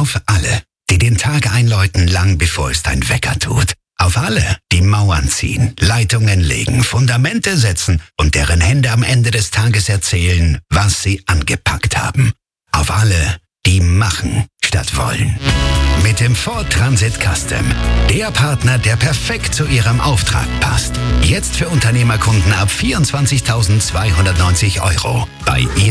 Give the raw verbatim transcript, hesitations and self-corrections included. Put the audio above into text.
Auf alle, die den Tag einläuten, lang bevor es dein Wecker tut. Auf alle, die Mauern ziehen, Leitungen legen, Fundamente setzen und deren Hände am Ende des Tages erzählen, was sie angepackt haben. Auf alle, die machen statt wollen. Mit dem Ford Transit Custom. Der Partner, der perfekt zu Ihrem Auftrag passt. Jetzt für Unternehmerkunden ab vierundzwanzigtausendzweihundertneunzig Euro. Bei